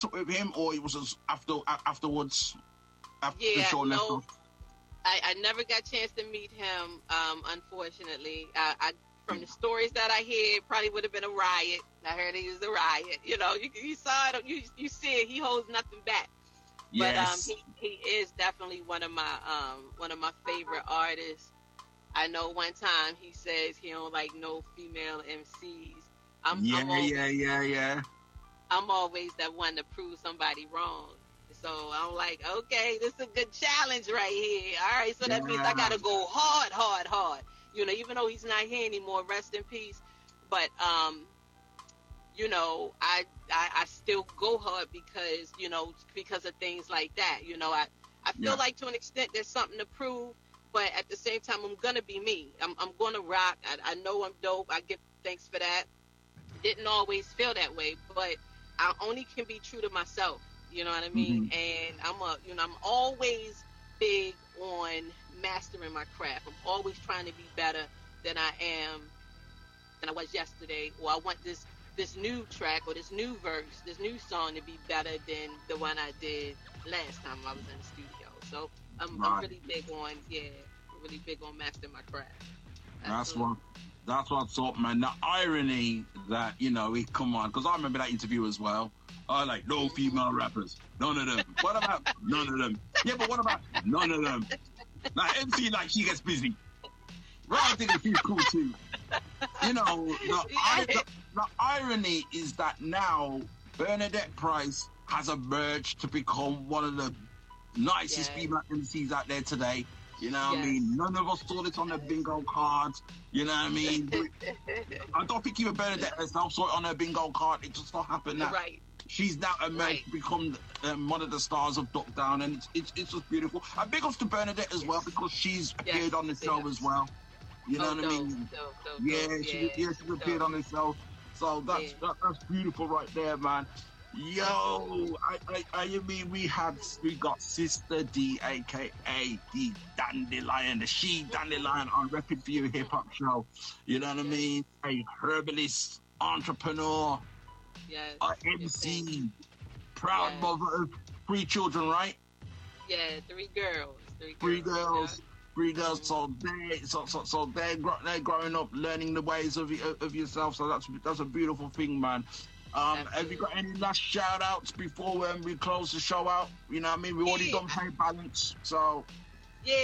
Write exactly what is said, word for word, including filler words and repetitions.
with him, or it was just after afterwards after yeah, the show left no, off? I, I never got a chance to meet him. Um, unfortunately, I, I from the stories that I hear, it probably would have been a riot. I heard he was a riot. You know, you, you saw it, you you see it. He holds nothing back. Yes. But um, he, he is definitely one of my um one of my favorite artists. I know one time he says he don't like no female M Cs. I'm, yeah, I'm always, yeah, yeah, yeah. I'm always that one to prove somebody wrong. So I'm like, okay, this is a good challenge right here. All right, so that yeah. means I gotta go hard, hard, hard. You know, even though he's not here anymore, rest in peace. But um, you know, I, I I still go hard because, you know, because of things like that. You know, I, I feel Yeah. like to an extent there's something to prove, but at the same time I'm gonna be me. I'm I'm gonna rock. I, I know I'm dope. I give thanks for that. Didn't always feel that way, but I only can be true to myself. You know what I mean? Mm-hmm. And I'm a, you know, I'm always big on mastering my craft. I'm always trying to be better than I am than I was yesterday, or I want this this new track or this new verse, this new song to be better than the one I did last time I was in the studio. So I'm, right. I'm really big on, yeah, really big on mastering my craft. That's what. That's what's up, man. The irony that, you know, we come on, because I remember that interview as well. I like no female rappers, none of them. What about none of them? Yeah, but what about none of them? Like M C, like she gets busy. Right, I think she's cool too. You know, the, I, the, the irony is that now Bernadette Price has emerged to become one of the nicest yes. female M Cs out there today. You know what yes. I mean? None of us saw this on the bingo cards. You know what I mean? I don't think even Bernadette herself saw it on her bingo card. It just so happened that right. she's now emerged right. to become um, one of the stars of Duck Down, and it's, it's, it's just beautiful. And big ups to Bernadette as yes. well, because she's yes. appeared on the show yes. as well. You know oh, what dope, I mean? Dope, dope, yeah, dope. she, yeah, yeah, she's appeared dope. on the show. So that's yeah. that, that's beautiful right there, man. Yo, I, I, I mean, we had, we got Sister D, aka the Dandelion, the She Dandelion on Record For You Hip Hop Show. You know what I mean? A herbalist, entrepreneur, yes. a M C, proud yes. mother of three children, right? Yeah, three girls. Three, three girls. girls. Yeah. Three girls, so they, so so so they're they're growing up, learning the ways of of yourself. So that's that's a beautiful thing, man. Um, have you got any last shout outs before when we close the show out? You know what I mean? We already yeah. done Pay Balance, so